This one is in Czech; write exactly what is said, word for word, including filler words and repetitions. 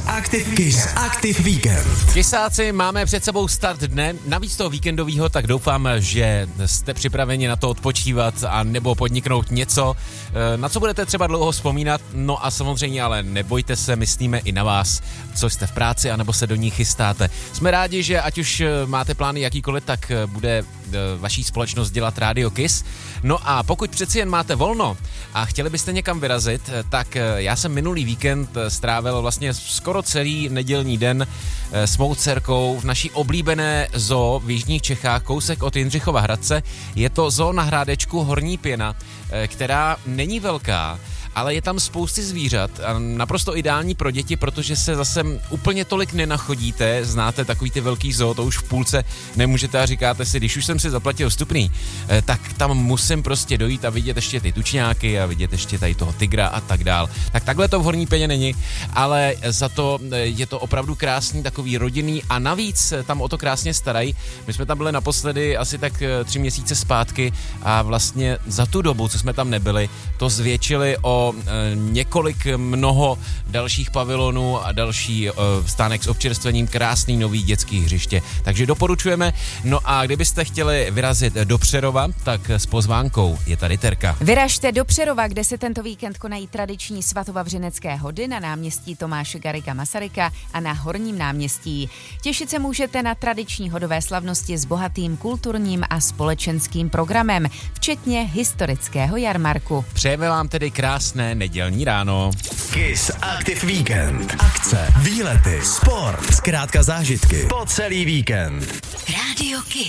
Aktiv Kiss Aktiv Víkend. Kysáci, máme před sebou start dne, navíc toho víkendového, tak doufám, že jste připraveni na to odpočívat a nebo podniknout něco, na co budete třeba dlouho vzpomínat. No a samozřejmě, ale nebojte se, myslíme i na vás, co jste v práci, anebo se do ní chystáte. Jsme rádi, že ať už máte plány jakýkoliv, tak bude vaší společnost dělat Radio Kiss. No a pokud přeci jen máte volno a chtěli byste někam vyrazit, tak já jsem minulý víkend strávil vlastně skoro celý nedělní den s mou dcerkou v naší oblíbené zoo v jižních Čechách, kousek od Jindřichova Hradce. Je to zoo na Hrádečku Horní Pěna, která není velká, ale je tam spousty zvířat a naprosto ideální pro děti, protože se zase úplně tolik nenachodíte, znáte takový ty velký zoo, to už v půlce nemůžete a říkáte si, když už jsem si zaplatil vstupný, tak tam musím prostě dojít a vidět ještě ty tučňáky a vidět ještě tady toho tygra a tak dál. Tak takhle to v Horní Pěně není, ale za to je to opravdu krásný, takový rodinný a navíc tam o to krásně starají. My jsme tam byli naposledy asi tak tři měsíce zpátky a vlastně za tu dobu, co jsme tam nebyli, to zvětšili o několik mnoho dalších pavilonů a další stánek s občerstvením, krásný nový dětský hřiště. Takže doporučujeme. No a kdybyste chtěli vyrazit do Přerova, tak s pozvánkou je tady Terka. Vyražte do Přerova, kde se tento víkend konají tradiční svatovavřinecké hody na náměstí Tomáše Garrigua Masaryka a na Horním náměstí. Těšit se můžete na tradiční hodové slavnosti s bohatým kulturním a společenským programem, včetně historického jarmarku. Přejeme vám tedy krásné nedělní ráno. Kiss Aktiv Víkend. Akce, výlety, sport, zkrátka zážitky po celý víkend. Radio Kiss.